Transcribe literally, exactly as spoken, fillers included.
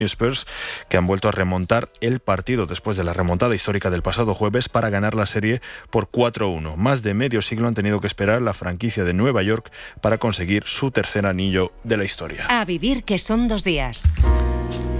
Spurs, que han vuelto a remontar el partido después de la remontada histórica del pasado jueves para ganar la serie por cuatro uno. Más de medio siglo han tenido que esperar la franquicia de Nueva York para conseguir su tercer anillo de la historia. A vivir, que son dos días.